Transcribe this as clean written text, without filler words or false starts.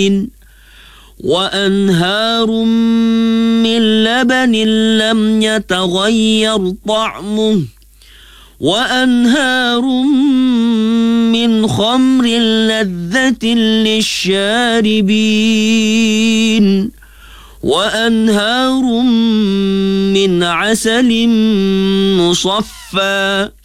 وأنهار من لبن لم يتغير طعمه وأنهار من خمر لذة للشاربين وأنهار من عسل مصفى